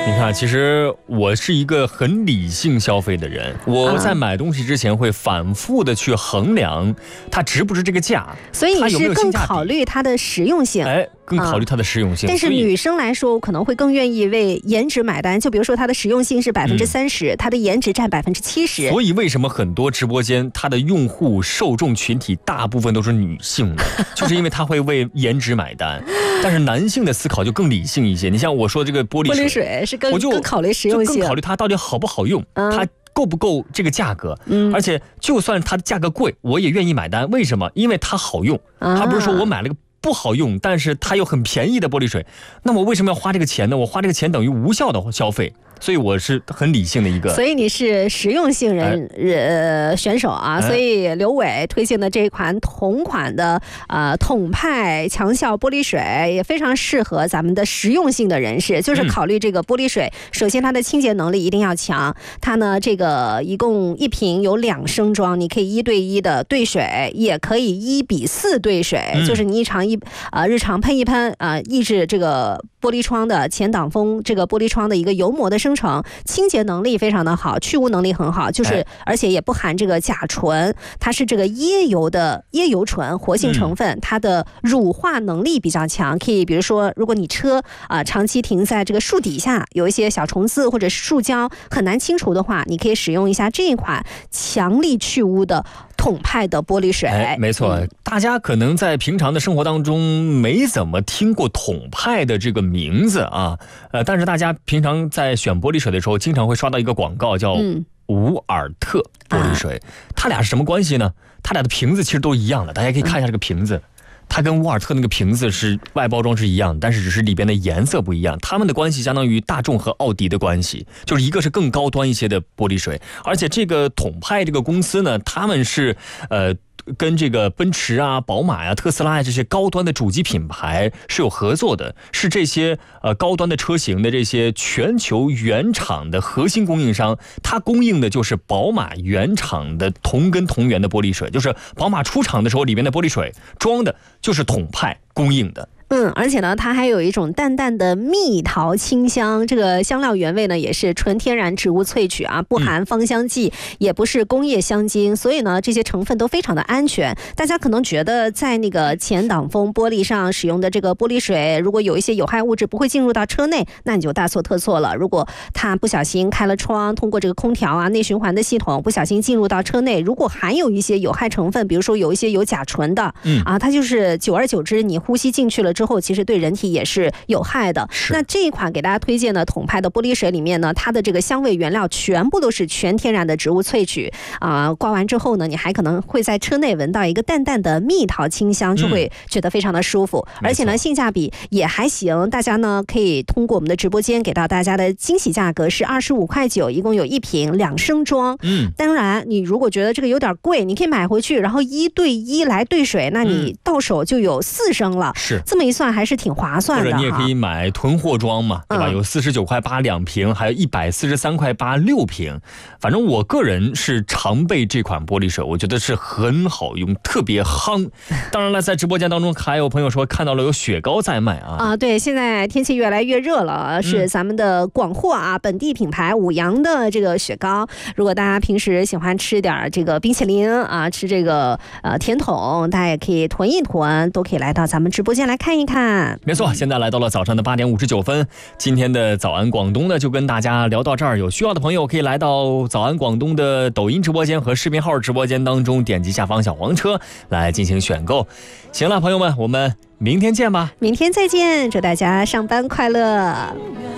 你看，其实我是一个很理性消费的人，我在买东西之前会反复的去衡量它值不值这个价， 所以你是更考虑它的实用性， 更考虑它的实用性。 但是女生来说，我可能会更愿意为颜值买单。就比如说它的实用性是30%，它的颜值占70%。 所以为什么很多直播间它的用户受众群体大部分都是女性的，就是因为它会为颜值买单。但是男性的思考就更理性一些。你像我说这个玻璃水是更考虑实用性， 更考虑它到底好不好用，它够不够这个价格，而且就算它的价格贵，我也愿意买单。为什么？因为它好用，它不是说我买了个不好用，但是它又很便宜的玻璃水，那我为什么要花这个钱呢？我花这个钱等于无效的消费。所以我是很理性的一个， 所以你是实用性选手啊。所以刘伟推荐的这一款同款的统派强效玻璃水也非常适合咱们的实用性的人士，就是考虑这个玻璃水，首先它的清洁能力一定要强，它呢这个一共一瓶有2升装，你可以1对1的兑水，也可以1比4兑水，就是你日常喷一喷抑制这个玻璃窗的前挡风这个玻璃窗的一个油膜的生成，清洁能力非常的好，去污能力很好，就是而且也不含这个甲醇，它是这个椰油醇活性成分，它的乳化能力比较强，可以比如说如果你车长期停在这个树底下，有一些小虫子或者是树胶很难清除的话，你可以使用一下这一款强力去污的统派的玻璃水。 没错，大家可能在平常的生活当中没怎么听过统派的这个名字啊，但是大家平常在选玻璃水的时候，经常会刷到一个广告叫伍尔特玻璃水，它俩是什么关系呢？它俩的瓶子其实都一样的，大家可以看一下这个瓶子。它跟沃尔特那个瓶子是外包装是一样，但是只是里边的颜色不一样。他们的关系相当于大众和奥迪的关系，就是一个是更高端一些的玻璃水，而且这个统派这个公司呢，他们是跟这个奔驰啊、宝马呀、特斯拉呀这些高端的主机品牌是有合作的，是这些高端的车型的这些全球原厂的核心供应商，它供应的就是宝马原厂的同根同源的玻璃水，就是宝马出厂的时候里面的玻璃水装的就是统派供应的。 而且呢，它还有一种淡淡的蜜桃清香，这个香料原味呢也是纯天然植物萃取啊，不含芳香剂，也不是工业香精，所以呢这些成分都非常的安全。大家可能觉得在那个前挡风玻璃上使用的这个玻璃水，如果有一些有害物质不会进入到车内，那你就大错特错了。如果它不小心开了窗，通过这个空调啊内循环的系统不小心进入到车内，如果含有一些有害成分，比如说有一些有甲醇的它就是久而久之你呼吸进去了之后，其实对人体也是有害的。那这一款给大家推荐的统派的玻璃水里面呢，它的这个香味原料全部都是全天然的植物萃取挂完之后呢，你还可能会在车内闻到一个淡淡的蜜桃清香，就会觉得非常的舒服，而且呢性价比也还行。大家呢可以通过我们的直播间给到大家的惊喜价格是25.9块，一共有1瓶2升装。当然你如果觉得这个有点贵，你可以买回去，然后1对1来兑水，那你到手就有4升了。是这么一算还是挺划算的。 或者你也可以买囤货装嘛，对吧？有49.8块2瓶，还有143.8块6瓶。反正我个人是常备这款玻璃水，我觉得是很好用，特别夯。当然了，在直播间当中还有朋友说看到了有雪糕在卖对，现在天气越来越热了，是咱们的广货本地品牌五羊的这个雪糕。如果大家平时喜欢吃点这个冰淇淋吃这个甜筒，大家也可以囤一囤，都可以来到咱们直播间来看一看。 没错，现在来到了早上的8点59分，今天的早安广东呢就跟大家聊到这儿。有需要的朋友可以来到早安广东的抖音直播间和视频号直播间当中，点击下方小黄车来进行选购。行了，朋友们，我们明天见吧。 明天再见，祝大家上班快乐。